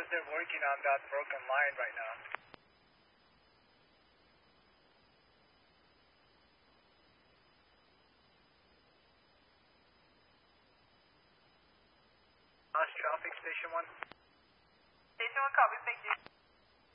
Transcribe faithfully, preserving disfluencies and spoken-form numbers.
because they're working on that broken line right now. Lost traffic, station one. Station one, copy, thank you.